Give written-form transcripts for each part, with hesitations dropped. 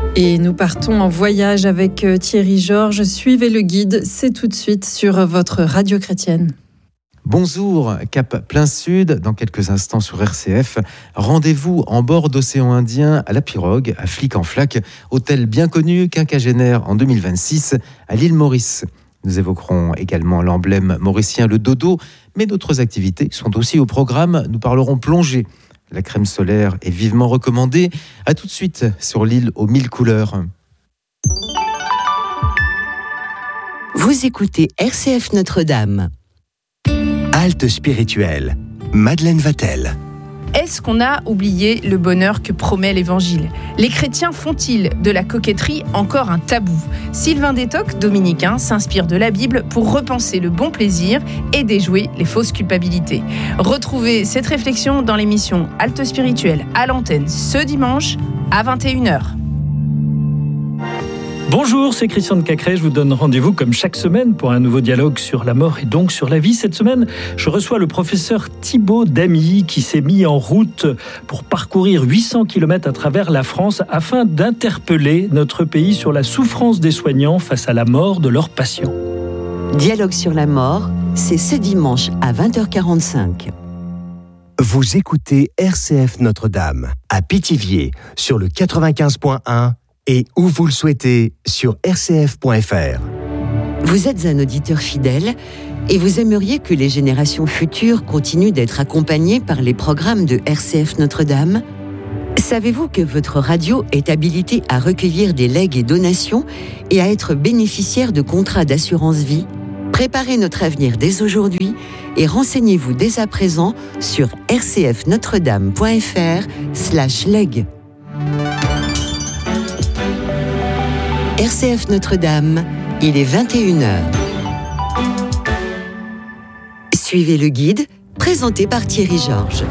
Et nous partons en voyage avec Thierry Georges. Suivez le guide, c'est tout de suite sur votre radio chrétienne. Bonjour, cap plein sud, dans quelques instants sur RCF. Rendez-vous en bord d'océan Indien à La Pirogue, à Flic-en-Flac, hôtel bien connu, quinquagénaire en 2026, à l'île Maurice. Nous évoquerons également l'emblème mauricien, le dodo, mais d'autres activités sont aussi au programme. Nous parlerons plongée. La crème solaire est vivement recommandée. À tout de suite sur l'île aux 1000 couleurs. Vous écoutez RCF Notre-Dame. Halte spirituelle, Madeleine Vatel. Est-ce qu'on a oublié le bonheur que promet l'Évangile ? Les chrétiens font-ils de la coquetterie encore un tabou ? Sylvain Détoc, dominicain, s'inspire de la Bible pour repenser le bon plaisir et déjouer les fausses culpabilités. Retrouvez cette réflexion dans l'émission Halte spirituelle à l'antenne ce dimanche à 21h. Bonjour, c'est Christian de Cacré. Je vous donne rendez-vous comme chaque semaine pour un nouveau dialogue sur la mort et donc sur la vie. Cette semaine, je reçois le professeur Thibaut Damy qui s'est mis en route pour parcourir 800 km à travers la France afin d'interpeller notre pays sur la souffrance des soignants face à la mort de leurs patients. Dialogue sur la mort, c'est ce dimanche à 20h45. Vous écoutez RCF Notre-Dame à Pithiviers sur le 95.1 et où vous le souhaitez sur rcf.fr. Vous êtes un auditeur fidèle et vous aimeriez que les générations futures continuent d'être accompagnées par les programmes de RCF Notre-Dame ? Savez-vous que votre radio est habilitée à recueillir des legs et donations et à être bénéficiaire de contrats d'assurance vie ? Préparez notre avenir dès aujourd'hui et renseignez-vous dès à présent sur rcfnotredame.fr/leg. RCF Notre-Dame, il est 21h. Suivez le guide, présenté par Thierry Georges.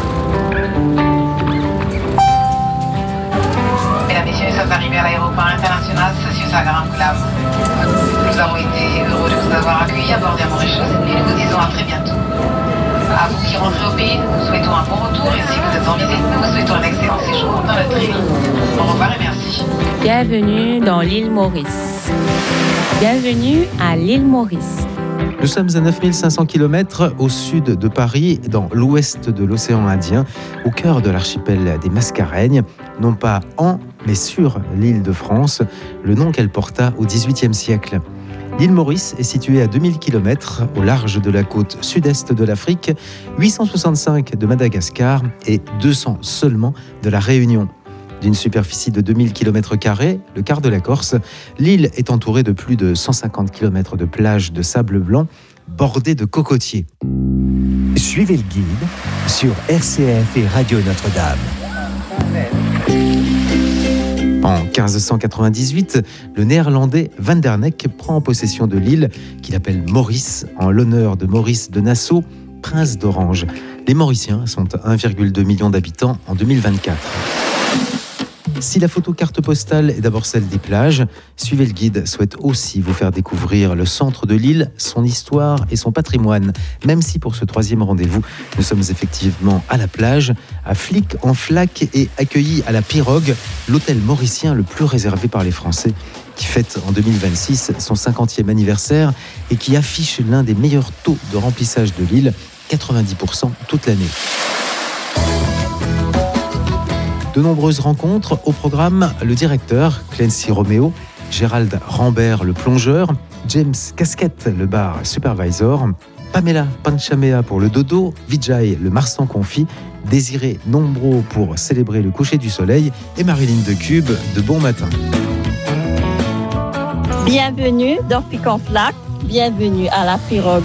Mesdames, Messieurs, nous sommes arrivés à l'aéroport international Saint-Cyr-Sagram-Club. Nous avons été heureux de vous avoir accueillis à bord d'Air Mauritius et nous vous disons à très bientôt. À vous qui rentrez au pays, nous vous souhaitons un bon retour et si vous êtes en visite, nous vous souhaitons un excellent séjour dans notre île. Au revoir et merci. Bienvenue dans l'île Maurice. Bienvenue à l'île Maurice. Nous sommes à 9500 km au sud de Paris, dans l'ouest de l'océan Indien, au cœur de l'archipel des Mascareignes, non pas en, mais sur l'île de France, le nom qu'elle porta au XVIIIe siècle. L'île Maurice est située à 2000 km au large de la côte sud-est de l'Afrique, 865 de Madagascar et 200 seulement de la Réunion. D'une superficie de 2000 km², le quart de la Corse, l'île est entourée de plus de 150 km de plages de sable blanc bordées de cocotiers. Suivez le guide sur RCF et Radio Notre-Dame. En 1598, le néerlandais Van der Neck prend possession de l'île qu'il appelle Maurice en l'honneur de Maurice de Nassau, prince d'Orange. Les Mauriciens sont 1,2 million d'habitants en 2024. Si la photo carte postale est d'abord celle des plages, Suivez le guide souhaite aussi vous faire découvrir le centre de l'île, son histoire et son patrimoine. Même si pour ce troisième rendez-vous, nous sommes effectivement à la plage, à Flic-en-Flac et accueillis à la Pirogue, l'hôtel mauricien le plus réservé par les Français, qui fête en 2026 son 50e anniversaire et qui affiche l'un des meilleurs taux de remplissage de l'île, 90% toute l'année. De nombreuses rencontres au programme, le directeur, Clancy Romeo, Gérald Rambert, le plongeur, James Casquette, le bar supervisor, Pamela Panchamea pour le dodo, Vijay, le marsan confit, Désiré Nombro pour célébrer le coucher du soleil et Marilyn Decube de Bon Matin. Bienvenue dans Flic-en-Flac, bienvenue à la Pirogue.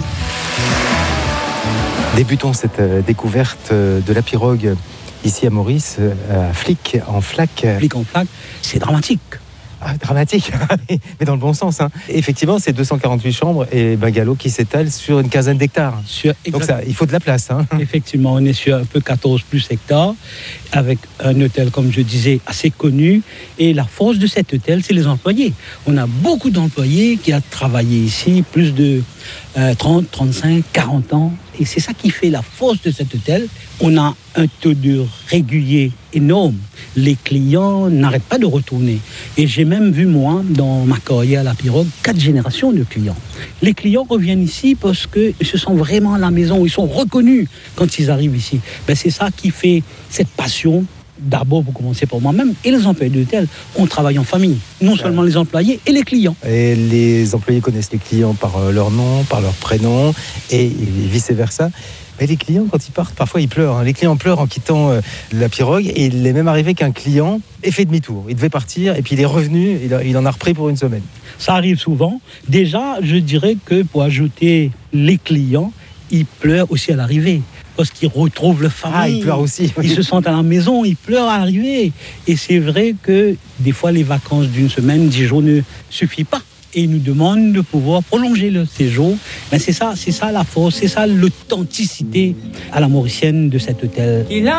Débutons cette découverte de la Pirogue ici à Maurice, à Flic-en-Flac. Flic-en-Flac, c'est dramatique. Ah, dramatique, mais dans le bon sens. Hein. Effectivement, c'est 248 chambres et bungalows qui s'étalent sur une quinzaine d'hectares. Donc ça, il faut de la place. Hein. Effectivement, on est sur un peu 14 plus hectares, avec un hôtel, comme je disais, assez connu. Et la force de cet hôtel, c'est les employés. On a beaucoup d'employés qui ont travaillé ici, plus de 30, 35, 40 ans. Et c'est ça qui fait la force de cet hôtel. On a un taux de régulier énorme. Les clients n'arrêtent pas de retourner. Et j'ai même vu, moi, dans ma carrière à la Pirogue, 4 générations de clients. Les clients reviennent ici parce qu'ils se sentent vraiment à la maison. Ils sont reconnus quand ils arrivent ici. C'est ça qui fait cette passion. D'abord, pour commencer par moi-même, et les employés d'hôtel, on travaille en famille. Non seulement les employés et les clients. Et les employés connaissent les clients par leur nom, par leur prénom, et vice-versa. Mais les clients, quand ils partent, parfois ils pleurent. Les clients pleurent en quittant la Pirogue, et il est même arrivé qu'un client ait fait demi-tour. Il devait partir, et puis il est revenu, il en a repris pour une semaine. Ça arrive souvent. Déjà, je dirais que pour ajouter les clients, ils pleurent aussi à l'arrivée. Parce qu'ils retrouvent leur famille. Ils pleurent aussi. Ils se sentent à la maison, ils pleurent à l'arrivée. Et c'est vrai que des fois, les vacances d'une semaine, 10 jours ne suffisent pas. Et ils nous demandent de pouvoir prolonger le séjour. C'est ça la force, c'est ça l'authenticité à la mauricienne de cet hôtel.